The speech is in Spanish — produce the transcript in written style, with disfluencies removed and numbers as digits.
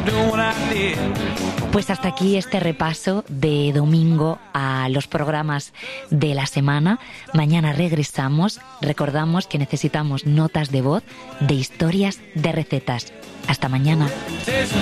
Pues hasta aquí este repaso de domingo a los programas de la semana. Mañana regresamos. Recordamos que necesitamos notas de voz de historias de recetas. Hasta mañana.